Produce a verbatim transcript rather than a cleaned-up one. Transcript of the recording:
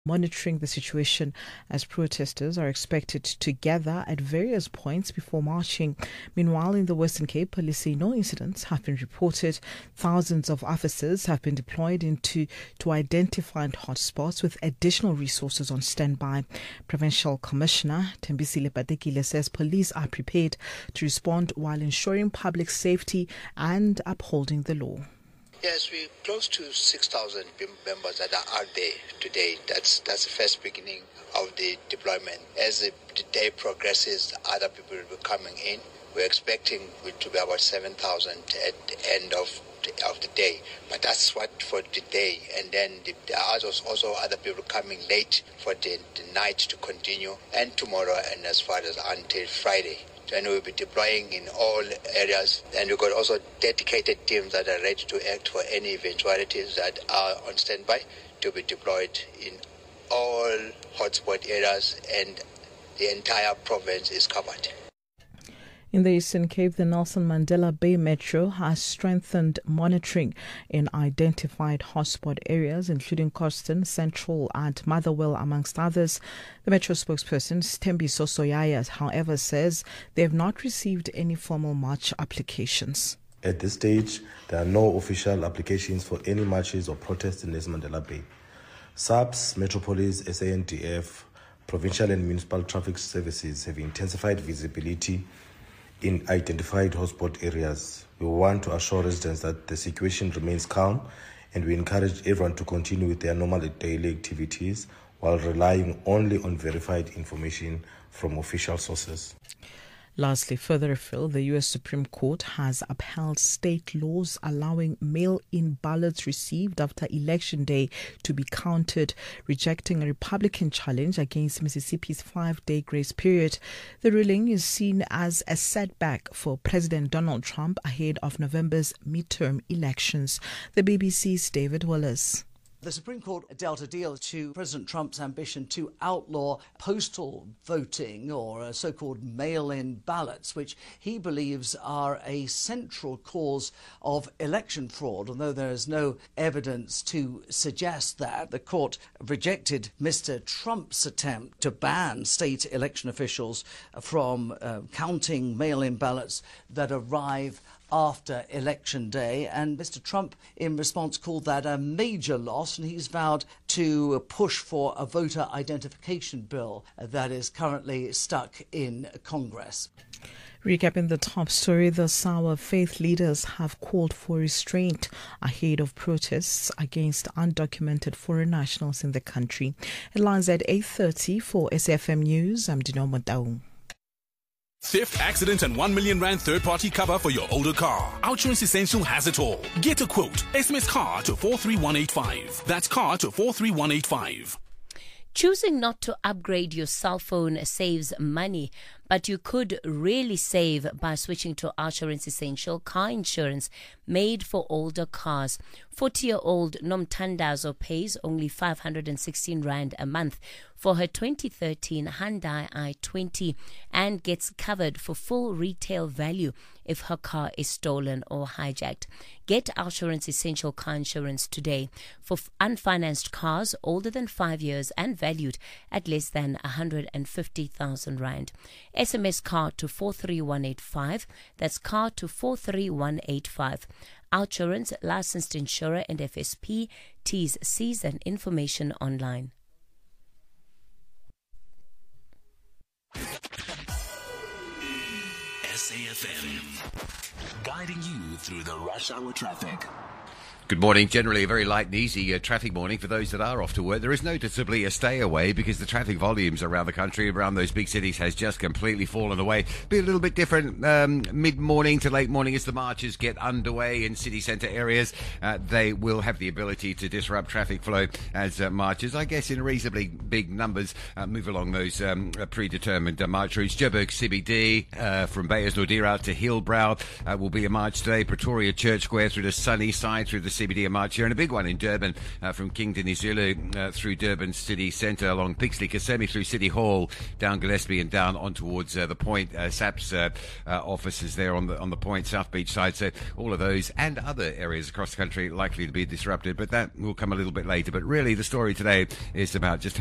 monitoring the situation as protesters are expected to gather at various points before marching. Meanwhile, in the Western Cape, police say no incidents have been reported. Thousands of officers have been deployed into to identified hotspots with additional resources on standby. Provincial Commissioner Thembisile Patekile says police are prepared to respond while ensuring public safety and upholding the law. Yes, we're close to six thousand members that are out there today. That's that's the first beginning of the deployment. As the, the day progresses, other people will be coming in. We're expecting it to be about seven thousand at the end of the, of the day. But that's what for today. And then the, there are also other people coming late for the, the night to continue, and tomorrow, and as far as until Friday. And we'll be deploying in all areas. And we've got also dedicated teams that are ready to act for any eventualities that are on standby to be deployed in all hotspot areas, and the entire province is covered. In the Eastern Cape, the Nelson Mandela Bay Metro has strengthened monitoring in identified hotspot areas, including Coston, Central and Motherwell, amongst others. The Metro spokesperson, Thembiso Soyaya, however, says they have not received any formal march applications. At this stage, there are no official applications for any marches or protests in Nelson Mandela Bay. S A P S, Metropolis, S A N D F, provincial and municipal traffic services have intensified visibility in identified hotspot areas. We want to assure residents that the situation remains calm, and we encourage everyone to continue with their normal daily activities while relying only on verified information from official sources. Lastly, further afield, the U S Supreme Court has upheld state laws allowing mail-in ballots received after Election Day to be counted, rejecting a Republican challenge against Mississippi's five-day grace period. The ruling is seen as a setback for President Donald Trump ahead of November's midterm elections. The B B C's David Wallace. The Supreme Court dealt a deal to President Trump's ambition to outlaw postal voting, or uh, so-called mail-in ballots, which he believes are a central cause of election fraud, although there is no evidence to suggest that. The court rejected Mister Trump's attempt to ban state election officials from uh, counting mail-in ballots that arrive after Election Day, and Mister Trump in response called that a major loss, and he's vowed to push for a voter identification bill that is currently stuck in Congress. Recapping the top story, the Sawa faith leaders have called for restraint ahead of protests against undocumented foreign nationals in the country. Headlines at eight thirty for S F M News. I'm Dino Modau. Theft, accident and one million rand third-party cover for your older car. Outsurance Essential has it all. Get a quote. S M S CAR to four three one eight five. That's CAR to four three one eight five. Choosing not to upgrade your cell phone saves money, but you could really save by switching to Outsurance Essential car insurance made for older cars. forty-year-old Nomtandazo pays only five hundred sixteen rand a month for her twenty thirteen Hyundai i twenty and gets covered for full retail value if her car is stolen or hijacked. Get Outsurance Essential car insurance today for unfinanced cars older than five years and valued at less than one hundred fifty thousand rand. S M S CAR to four three one eight five. That's CAR to four three one eight five. Outsurance, licensed insurer and F S P. T's, C's and information online. S A F M, guiding you through the rush hour traffic. Good morning. Generally a very light and easy uh, traffic morning for those that are off to work. There is noticeably a stay away because the traffic volumes around the country, around those big cities, has just completely fallen away. Be a little bit different um, mid-morning to late morning as the marches get underway in city centre areas. Uh, they will have the ability to disrupt traffic flow as uh, marches, I guess, in reasonably big numbers, uh, move along those um, predetermined uh, march routes. Joburg C B D uh, from Beyers Naudé out to Hillbrow uh, will be a march today. Pretoria Church Square through the Sunnyside, through the C B D, a march here, and a big one in Durban uh, from King Dinizulu uh, through Durban city centre, along Pixley Kasemi through City Hall, down Gillespie and down on towards uh, the Point, uh, S A P's uh, uh, offices there on the on the Point, South Beach side. So all of those and other areas across the country likely to be disrupted, but that will come a little bit later. But really, the story today is about just